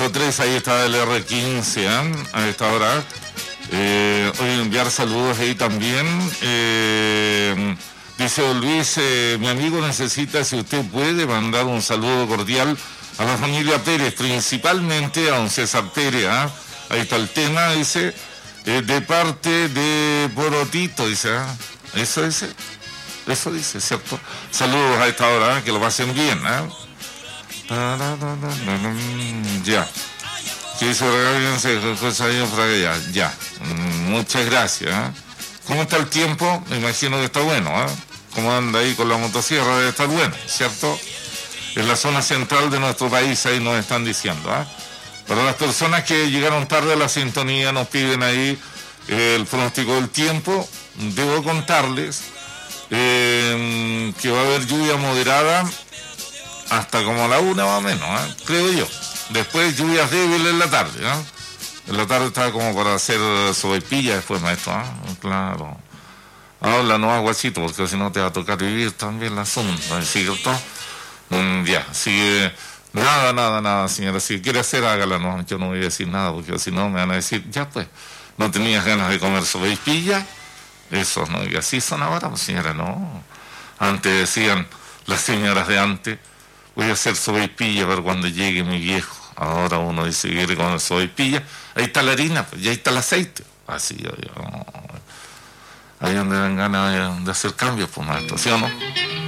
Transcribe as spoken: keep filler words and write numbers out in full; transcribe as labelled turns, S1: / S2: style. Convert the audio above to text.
S1: kilómetro tres, ahí está el erre quince, ¿eh? A esta hora. Eh, hoy enviar saludos ahí también. Eh, dice don Luis, eh, mi amigo necesita, si usted puede, mandar un saludo cordial a la familia Pérez, principalmente a don César Pérez, ¿eh? Ahí está el tema, dice, eh, de parte de Porotito, dice, ¿eh? Eso dice, eso dice, ¿cierto? Saludos a esta hora, ¿eh? Que lo pasen bien, ¿eh? Ya. Sí, ya, ya. Muchas gracias. ¿eh? ¿Cómo está el tiempo? Me imagino que está bueno. ¿eh? ¿Cómo anda ahí con la motosierra? Debe estar bueno, ¿cierto? En la zona central de nuestro país, ahí nos están diciendo. ¿eh? Para las personas que llegaron tarde a la sintonía, nos piden ahí eh, el pronóstico del tiempo. Debo contarles eh, que va a haber lluvia moderada hasta como a la una más o menos, ¿eh? Creo yo. Después lluvias débiles en la tarde, ¿eh? En la tarde está como para hacer sopaipilla después, maestro, ¿eh? Claro. Habla, no aguachito, porque si no te va a tocar vivir también la asunto, ¿cierto? Mm, ya, sigue. Nada, nada, nada, señora. Si quiere hacer, hágala, no. Yo no voy a decir nada, porque si no me van a decir, ya pues, no tenías ganas de comer sopaipilla. Eso, ¿no? Y así son ahora, pues, señora, no. Antes decían las señoras de antes, voy a hacer sopaipilla para cuando llegue mi viejo. Ahora uno dice que quiere comer sopaipilla. Ahí está la harina, pues, y ahí está el aceite. Así, yo, yo, ahí donde dan ganas de, de hacer cambios, pues, maestro, ¿sí o no?